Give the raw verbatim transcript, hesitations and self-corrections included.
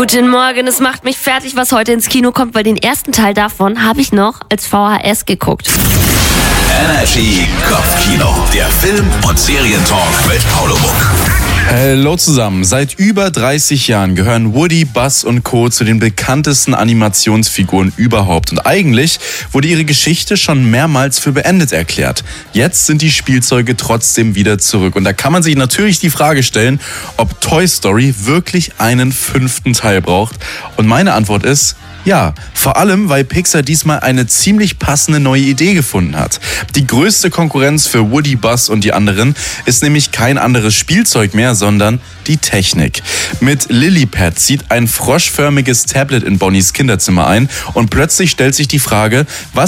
Guten Morgen, es macht mich fertig, was heute ins Kino kommt, weil den ersten Teil davon habe ich noch als V H S geguckt. Energy Kopfkino, der Film- und Serientalk mit Paulo Muck. Hallo zusammen. Seit über dreißig Jahren gehören Woody, Buzz und Co. zu den bekanntesten Animationsfiguren überhaupt. Und eigentlich wurde ihre Geschichte schon mehrmals für beendet erklärt. Jetzt sind die Spielzeuge trotzdem wieder zurück. Und da kann man sich natürlich die Frage stellen, ob Toy Story wirklich einen fünften Teil braucht. Und meine Antwort ist: ja, vor allem, weil Pixar diesmal eine ziemlich passende neue Idee gefunden hat. Die größte Konkurrenz für Woody, Buzz und die anderen ist nämlich kein anderes Spielzeug mehr, sondern die Technik. Mit Lilypad zieht ein froschförmiges Tablet in Bonnies Kinderzimmer ein und plötzlich stellt sich die Frage, was